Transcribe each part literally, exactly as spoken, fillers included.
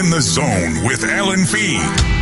In the Zone with Alan Fee.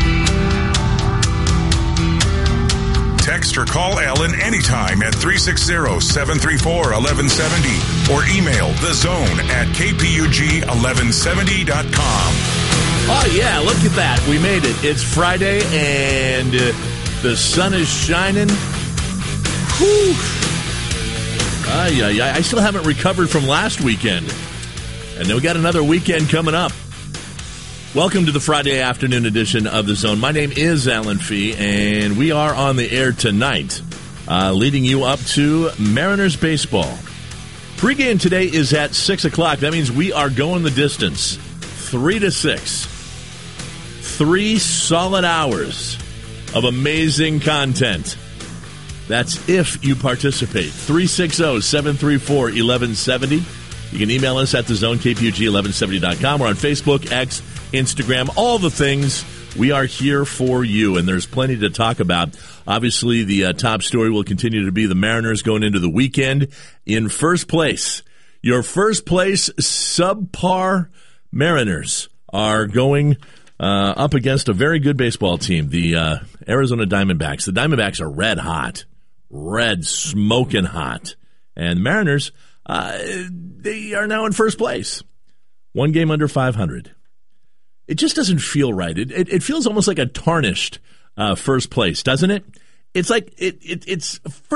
Text or call Alan anytime at three six zero, seven three four, one one seven zero or email thezone at k p u g eleven seventy dot com. Oh, yeah, look at that. We made it. It's Friday, and uh, the sun is shining. Whew. Ay, ay, ay. I still haven't recovered from last weekend. And then we got another weekend coming up. Welcome to the Friday afternoon edition of The Zone. My name is Alan Fee, and we are on the air tonight, uh, leading you up to Mariners baseball. Pre-game today is at six o'clock. That means we are going the distance, three to six. Three solid hours of amazing content. That's if you participate. three six zero, seven three four, one one seven zero. You can email us at the zone k p u g eleven seventy dot com. We're on Facebook, X, Instagram, all the things. We are here for you, and there's plenty to talk about. Obviously, the uh, top story will continue to be the Mariners going into the weekend in first place. Your first place subpar Mariners are going uh, up against a very good baseball team, the uh, Arizona Diamondbacks. The Diamondbacks are red hot, red smoking hot, and Mariners, uh, they are now in first place, one game under five hundred. It just doesn't feel right. It it, it feels almost like a tarnished uh, first place, doesn't it? It's like it, it it's first